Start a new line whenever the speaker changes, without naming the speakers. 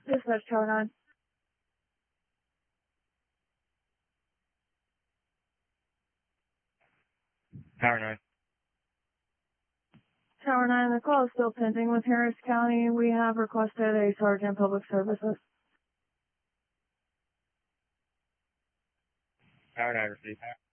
Dispatch Tower 9.
Tower 9.
Tower 9, the call is still pending with Harris County. We have requested a Sergeant Public Services.
Tower 9 received.